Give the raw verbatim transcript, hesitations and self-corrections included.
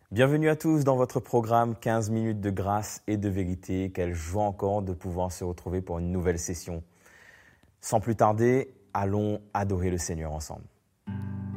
Bienvenue à tous dans votre programme quinze minutes de grâce et de vérité. Quelle joie encore de pouvoir se retrouver pour une nouvelle session. Sans plus tarder, allons adorer le Seigneur ensemble.